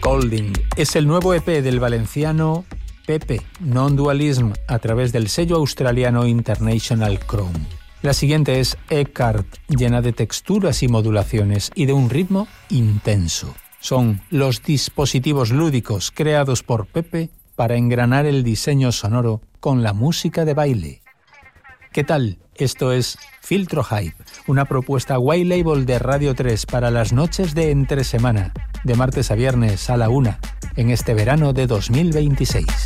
Holding es el nuevo EP del valenciano Pepe, Non-Dualism, a través del sello australiano International Chrome. La siguiente es Eckhart, llena de texturas y modulaciones y de un ritmo intenso. Son los dispositivos lúdicos creados por Pepe para engranar el diseño sonoro con la música de baile. ¿Qué tal? Esto es Filtro Hype, una propuesta white label de Radio 3 para las noches de entre semana, de martes a viernes a la 1, en este verano de 2026.